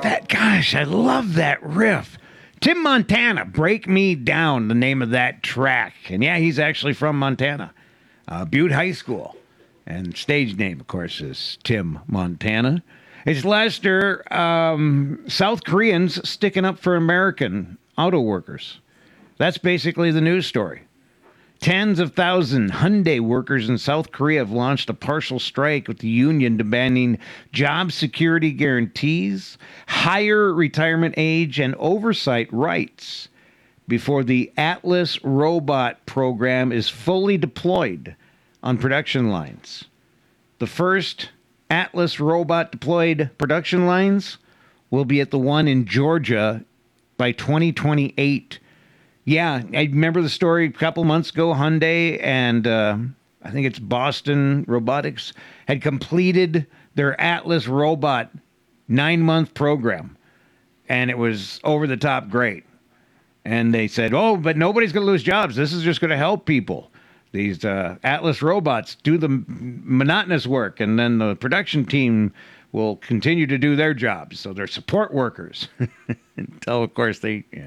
Gosh, I love that riff. Tim Montana, Break Me Down, the name of that track. And yeah, he's actually from Montana, Butte High School. And stage name, of course, is Tim Montana. It's Lester, South Koreans sticking up for American auto workers. That's basically the news story. Tens of thousands Hyundai workers in South Korea have launched a partial strike with the union demanding job security guarantees, higher retirement age, and oversight rights before the Atlas robot program is fully deployed on production lines. The first Atlas robot deployed production lines will be at the one in Georgia by 2028. Yeah, I remember the story a couple months ago. Hyundai and I think it's Boston Robotics had completed their Atlas robot 9-month program, and it was over the top great. And they said, oh, but nobody's going to lose jobs. This is just going to help people. These Atlas robots do the monotonous work, and then the production team will continue to do their jobs. So they're support workers. Until, of course,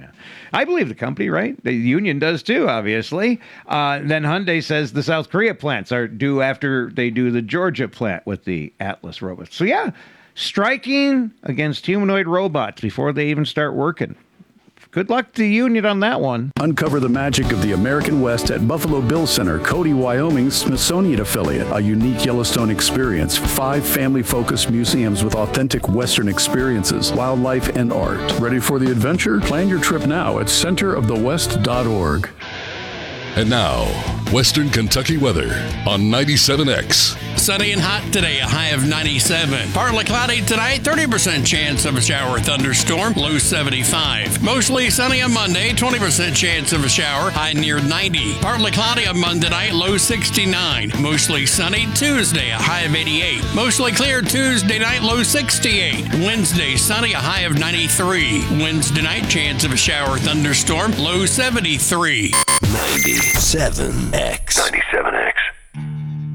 I believe the company, right? The union does too, obviously. Then Hyundai says the South Korea plants are due after they do the Georgia plant with the Atlas robots. So yeah, striking against humanoid robots before they even start working. Good luck to the union on that one. Uncover the magic of the American West at Buffalo Bill Center, Cody, Wyoming's Smithsonian affiliate. A unique Yellowstone experience. 5 family-focused museums with authentic Western experiences, wildlife, and art. Ready for the adventure? Plan your trip now at centerofthewest.org. And now, Western Kentucky weather on 97X. Sunny and hot today, a high of 97. Partly cloudy tonight, 30% chance of a shower or thunderstorm, low 75. Mostly sunny on Monday, 20% chance of a shower, high near 90. Partly cloudy on Monday night, low 69. Mostly sunny Tuesday, a high of 88. Mostly clear Tuesday night, low 68. Wednesday, sunny, a high of 93. Wednesday night, chance of a shower or thunderstorm, low 73. 97X. 97X.